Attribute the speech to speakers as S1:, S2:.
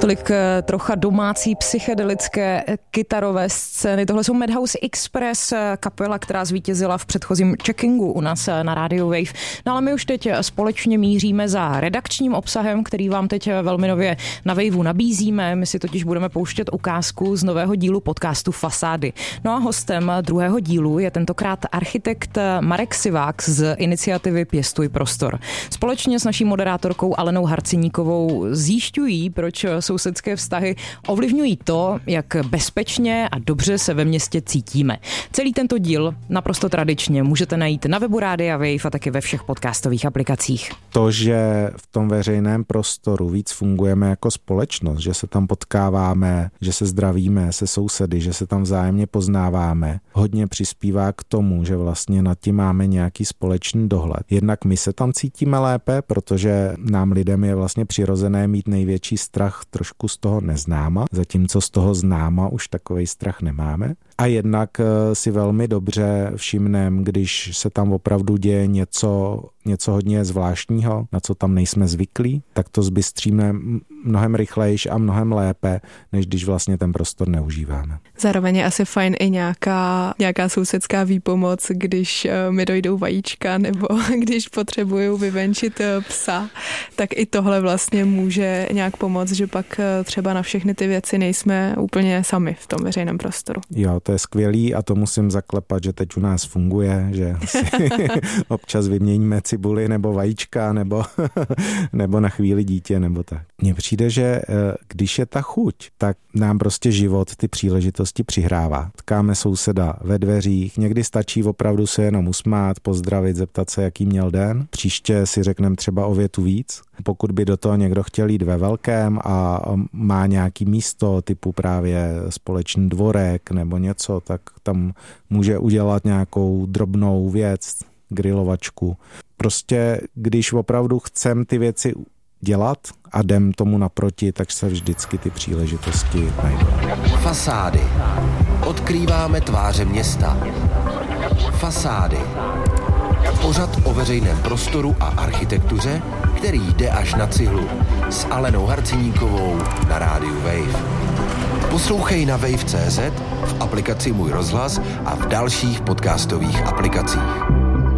S1: Tolik trocha domácí psychedelické kytarové scény. Tohle jsou Madhouse Express, kapela, která zvítězila v předchozím checkingu u nás na Radio Wave. No ale my už teď společně míříme za redakčním obsahem, který vám teď velmi nově na Waveu nabízíme. My si totiž budeme pouštět ukázku z nového dílu podcastu Fasády. No a hostem druhého dílu je tentokrát architekt Marek Sivák z iniciativy Pěstuj prostor. Společně s naší moderátorkou Alenou Harceníkovou zjišťují, proč sousedské vztahy ovlivňují to, jak bezpečně a dobře se ve městě cítíme. Celý tento díl naprosto tradičně můžete najít na webu Rádia Wave a taky ve všech podcastových aplikacích.
S2: To, že v tom veřejném prostoru víc fungujeme jako společnost, že se tam potkáváme, že se zdravíme se sousedy, že se tam vzájemně poznáváme, hodně přispívá k tomu, že vlastně nad tím máme nějaký společný dohled. Jednak my se tam cítíme lépe, protože nám lidem je vlastně přirozené mít největší strach trošku z toho neznáma, zatímco z toho známa už takovej strach nemáme. A jednak si velmi dobře všimneme, když se tam opravdu děje něco hodně zvláštního, na co tam nejsme zvyklí, tak to zbystříme mnohem rychlejš a mnohem lépe, než když vlastně ten prostor neužíváme.
S3: Zároveň je asi fajn i nějaká sousedská výpomoc, když mi dojdou vajíčka nebo když potřebuju vyvenčit psa, tak i tohle vlastně může nějak pomoct, že pak třeba na všechny ty věci nejsme úplně sami v tom veřejném prostoru.
S2: Jo, to je skvělý a to musím zaklepat, že teď u nás funguje, že si občas vyměníme cibuli nebo vajíčka nebo na chvíli dítě nebo tak. Mně přijde, že když je ta chuť, tak nám prostě život ty příležitosti přihrává. Tkáme souseda ve dveřích, někdy stačí opravdu se jenom usmát, pozdravit, zeptat se, jaký měl den. Příště si řekneme třeba o větu víc. Pokud by do toho někdo chtěl jít ve velkém a má nějaký místo typu právě společný dvorek nebo něco, tak tam může udělat nějakou drobnou věc, grilovačku. Prostě když opravdu chcem ty věci dělat a jdem tomu naproti, tak se vždycky ty příležitosti najdou.
S4: Fasády. Odkrýváme tváře města. Fasády. Pořad o veřejném prostoru a architektuře, který jde až na cihlu. S Alenou Harceníkovou na rádiu Wave. Poslouchej na wave.cz, v aplikaci Můj rozhlas a v dalších podcastových aplikacích.